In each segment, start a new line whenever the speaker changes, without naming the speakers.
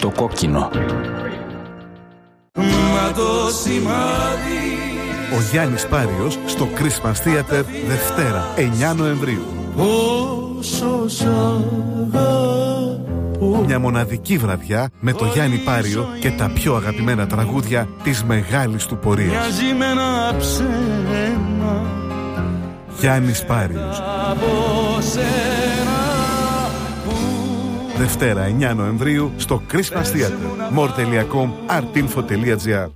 στο κόκκινο.
Ο Γιάννης Πάριος στο Christmas Theater Δευτέρα 9 Νοεμβρίου. Μια μοναδική βραδιά με το Γιάννη Πάριο και τα πιο αγαπημένα τραγούδια της μεγάλης του πορείας. Γιάννης Πάριος. Δευτέρα 9 Νοεμβρίου στο Christmas Theater. more.com, artinfo.gr.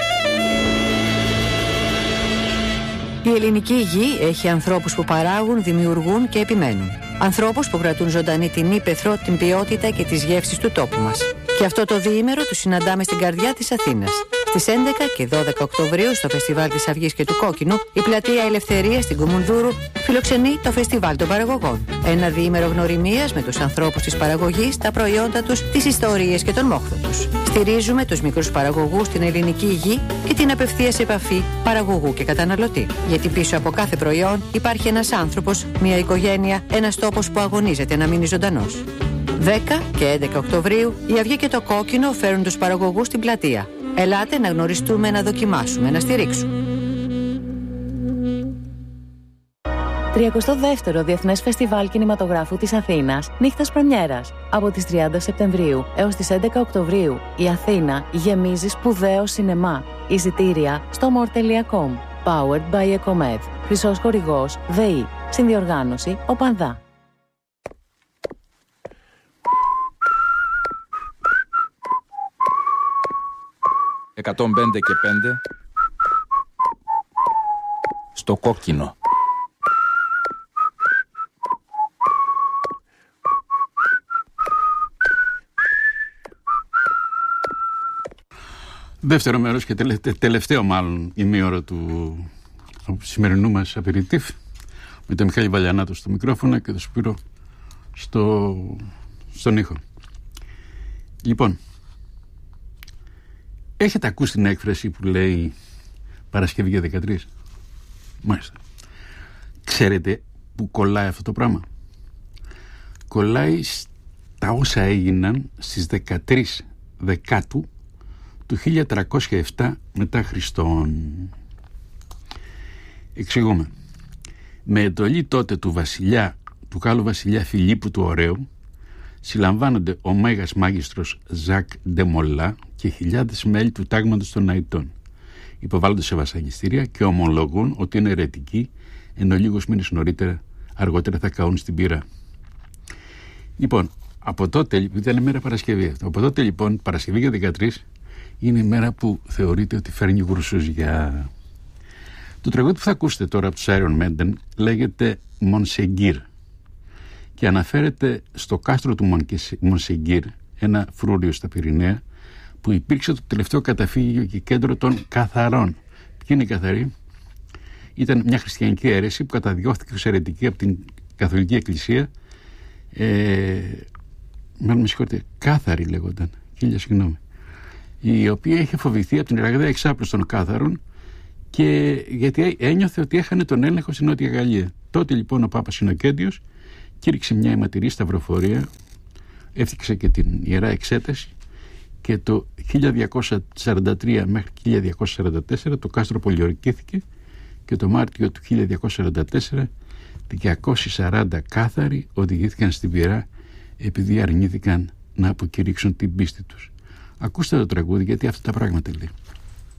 Η ελληνική γη έχει ανθρώπους που παράγουν, δημιουργούν και επιμένουν. Ανθρώπους που κρατούν ζωντανή την ύπαιθρο, την ποιότητα και τις γεύσεις του τόπου μας. Και αυτό το διήμερο του συναντάμε στην καρδιά της Αθήνας. Στις 11 και 12 Οκτωβρίου στο Φεστιβάλ της Αυγής και του Κόκκινου, η Πλατεία Ελευθερίας στην Κουμουνδούρου φιλοξενεί το Φεστιβάλ των Παραγωγών. Ένα διήμερο γνωριμίας με τους ανθρώπους της παραγωγής, τα προϊόντα τους, τις ιστορίες και τον μόχθο τους. Στηρίζουμε τους μικρούς παραγωγούς στην ελληνική γη και την απευθείας επαφή παραγωγού και καταναλωτή. Γιατί πίσω από κάθε προϊόν υπάρχει ένας άνθρωπος, μια οικογένεια, ένας τόπος που αγωνίζεται να μείνει ζωντανός. 10 και 11 Οκτωβρίου η Αυγή και το Κόκκινο φέρουν τους παραγωγούς στην πλατεία. Ελάτε να γνωριστούμε, να δοκιμάσουμε, να στηρίξουμε.
32ο Διεθνές Φεστιβάλ Κινηματογράφου της Αθήνας, νύχτας πρεμιέρας. Από τις 30 Σεπτεμβρίου έως τις 11 Οκτωβρίου, η Αθήνα γεμίζει σπουδαίο σινεμά. Εισιτήρια στο more.com. Powered by Ecomed. Χρυσός χορηγός ΔΕΗ. Συνδιοργάνωση ο Πανδά.
105 και 5 στο κόκκινο.
Δεύτερο μέρος και τελευταίο μάλλον ημίωρο του σημερινού μας απεριτίφ, με τον Μιχάλη Βαλιανάτο στο μικρόφωνο και τον Σπύρο στον ήχο. Λοιπόν, έχετε ακούσει την έκφραση που λέει Παρασκευή για 13? Μάλιστα. Ξέρετε που κολλάει αυτό το πράγμα? Κολλάει στα όσα έγιναν στις 13 Δεκάτου του 1307 μετά Χριστόν. Εξηγούμε. Με εντολή τότε του Γάλλου βασιλιά Φιλίππου του Ωραίου, συλλαμβάνονται ο Μέγας Μάγιστρος Ζακ Ντεμολά και χιλιάδες μέλη του τάγματος των Αϊτών. Υποβάλλονται σε βασανιστήρια και ομολογούν ότι είναι αιρετικοί, ενώ λίγους μήνες αργότερα θα καούν στην πύρα. Λοιπόν, από τότε, ήταν μέρα Παρασκευή. Από τότε λοιπόν, Παρασκευή για 13 είναι η μέρα που θεωρείται ότι φέρνει γουρουσουζιά. Το τραγούδι που θα ακούσετε τώρα από τους Iron Maiden λέγεται Μονσεγκύρ και αναφέρεται στο κάστρο του Μονσεγκύρ, ένα φρούριο στα Πυρηναία, που υπήρξε το τελευταίο καταφύγιο και κέντρο των καθαρών. Ποιοι είναι οι καθαροί? Ήταν μια χριστιανική αίρεση που καταδιώχθηκε ως αιρετική από την Καθολική Εκκλησία. Μάλλον με συγχωρείτε, κάθαροι λέγονταν, χίλια συγγνώμη, η οποία είχε φοβηθεί από την ραγδαία εξάπλωση των κάθαρων και γιατί ένιωθε ότι έχανε τον έλεγχο στην Νότια Γαλλία. Τότε λοιπόν ο Πάπας Ινοκέντιος κήρυξε μια αιματηρή σταυροφορία, έφτιαξε και την Ιερά Εξέταση και το 1243 μέχρι 1244 το κάστρο πολιορκήθηκε και το Μάρτιο του 1244 240 κάθαροι οδηγήθηκαν στην πυρά επειδή αρνήθηκαν να αποκηρύξουν την πίστη τους. Ακούστε το τραγούδι γιατί αυτά τα πράγματα λέει.